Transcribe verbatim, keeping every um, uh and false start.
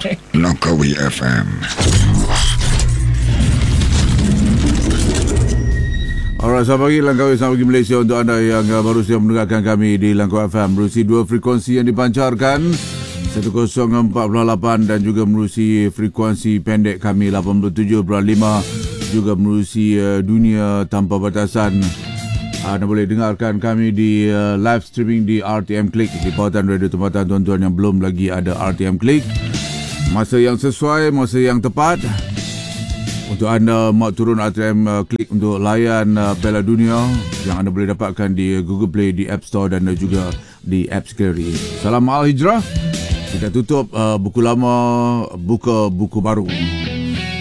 Langkawi F M. Alright, selamat pagi Langkawi, selamat pagi Malaysia untuk anda yang uh, baru saja mendengarkan kami di Langkawi F M. Menerusi dua frekuensi yang dipancarkan, seratus empat puluh lapan dan juga menerusi frekuensi pendek kami lapan puluh tujuh perpuluhan lima, juga menerusi uh, dunia tanpa batasan. Anda boleh dengarkan kami di uh, live streaming di R T M Click, di pautan radio tempatan tuan-tuan yang belum lagi ada R T M Click. Masa yang sesuai, masa yang tepat untuk anda mau turun R T M uh, Click untuk layan uh, Piala Dunia yang anda boleh dapatkan di Google Play, di App Store dan juga di App Security. Salam Al-Hijrah. Kita tutup uh, buku lama, buka buku baru.